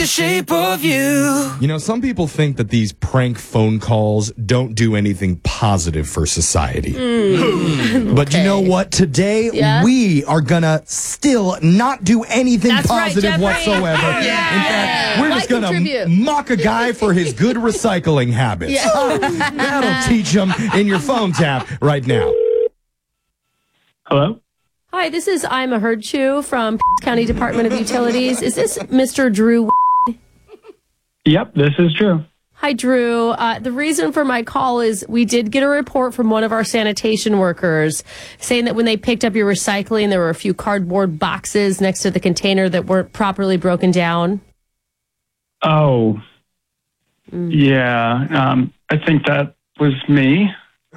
shape of you. You know, some people think that these prank phone calls don't do anything positive for society. But you know what? Today, we are going to still not do anything positive whatsoever. In fact, we're just going to mock a guy for his good recycling habits. That'll teach him in your phone tap right now. Hello? Hi, this is I'm a Herd Chew from County Department of Utilities. Is this Mr. Drew? Yep, this is true. Hi, Drew. The reason for my call is we did get a report from one of our sanitation workers saying that when they picked up your recycling, there were a few cardboard boxes next to the container that weren't properly broken down. Oh, yeah. I think that was me.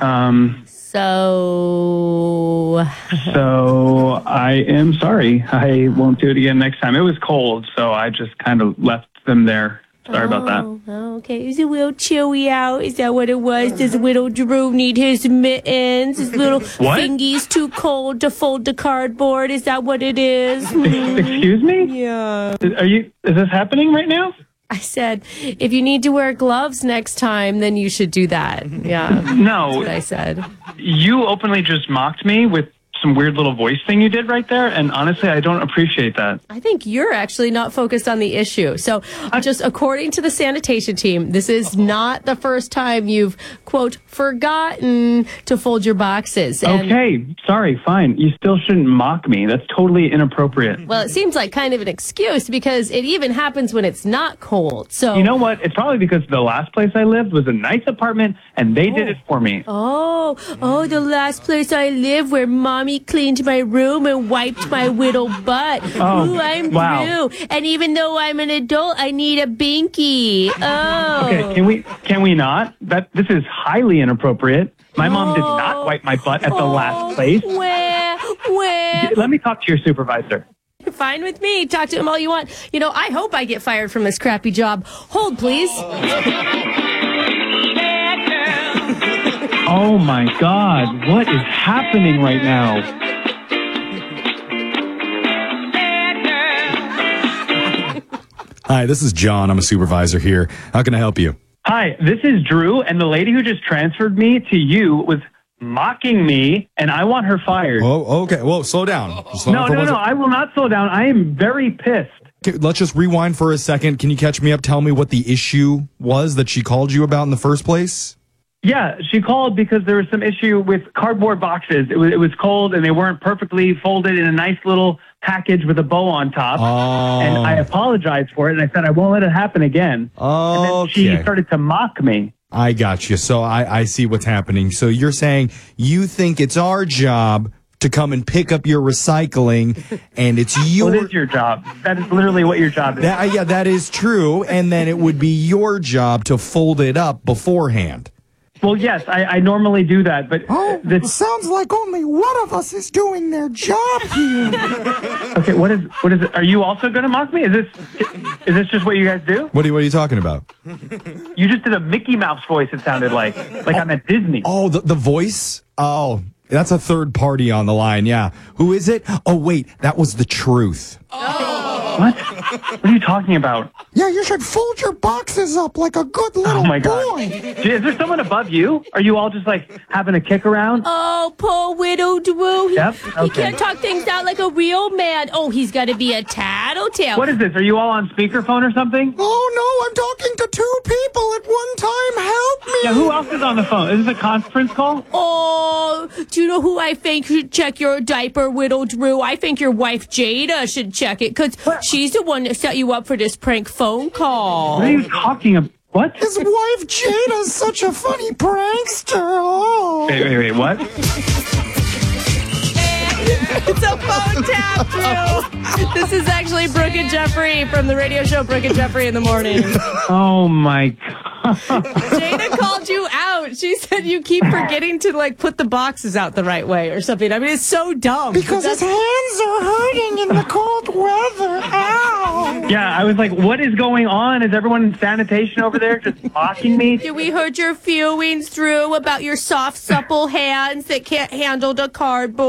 So I am sorry. I won't do it again next time. It was cold, so I just kind of left them there. Sorry about that. Oh, okay. It was a little chilly out. Is that what it was? Does little Drew need his mittens? His little fingies too cold to fold the cardboard? Is that what it is? Excuse me? Yeah. Is this happening right now? I said, if you need to wear gloves next time, then you should do that. Yeah. No. That's what I said. You openly just mocked me with some weird little voice thing you did right there, and honestly, I don't appreciate that. I think you're actually not focused on the issue. So just according to the sanitation team, this is not the first time you've, quote, forgotten to fold your boxes. And okay, sorry, fine. You still shouldn't mock me. That's totally inappropriate. well, it seems like kind of an excuse because it even happens when it's not cold. So you know what? It's probably because the last place I lived was a nice apartment, and they did it for me. Oh, the last place I lived where Mommy cleaned my room and wiped my little butt. Oh, ooh, I'm wow. Drew. And even though I'm an adult, I need a binky. Oh. Okay, can we not? This is highly inappropriate. My mom did not wipe my butt at the last place. Where? Let me talk to your supervisor. Fine with me. Talk to him all you want. You know, I hope I get fired from this crappy job. Hold, please. Oh my God, what is happening right now? Hi, this is John. I'm a supervisor here. How can I help you? Hi, this is Drew, and the lady who just transferred me to you was mocking me, and I want her fired. Oh, okay. Whoa, slow down. No, I will not slow down. I am very pissed. Okay, let's just rewind for a second. Can you catch me up? Tell me what the issue was that she called you about in the first place? Yeah, she called because there was some issue with cardboard boxes. It was cold, and they weren't perfectly folded in a nice little package with a bow on top. Oh. And I apologized for it, and I said I won't let it happen again. Oh, and then she started to mock me. I got you. So I see what's happening. So you're saying you think it's our job to come and pick up your recycling, and it's your... Well, it is your job. That is literally what your job is. Yeah, that is true. And then it would be your job to fold it up beforehand. Well, yes, I normally do that, but... It sounds like only one of us is doing their job here. Okay, what is it? Are you also going to mock me? Is this just what you guys do? What are you talking about? You just did a Mickey Mouse voice, it sounded like I'm at Disney. Oh, the voice? Oh, that's a third party on the line, yeah. Who is it? Oh, wait, that was the truth. What? What are you talking about? Yeah, you should fold your boxes up like a good little boy. Is there someone above you? Are you all just having a kick around? Oh, poor widow Drew. Yep. He can't talk things out like a real man. Oh, he's got to be a tattletale. What is this? Are you all on speakerphone or something? Oh, no, I'm talking to two people at one time. Help me. Yeah, who else is on the phone? Is this a conference call? Oh, do you know who I think should check your diaper, widow Drew? I think your wife Jada should check it because she's the one that set you up for this prank phone call. What are you talking about? What? His wife Jada's such a funny prankster. Oh. Wait, what? It's a phone tap, Drew. This is actually Brooke and Jeffrey from the radio show Brooke and Jeffrey in the Morning. Oh, my God. Jada called you out. She said you keep forgetting to, put the boxes out the right way or something. I mean, it's so dumb. Because his hands are hurting in the cold weather. Ow. Yeah, I was like, what is going on? Is everyone in sanitation over there just mocking me? Did we hurt your feelings, Drew, about your soft, supple hands that can't handle the cardboard?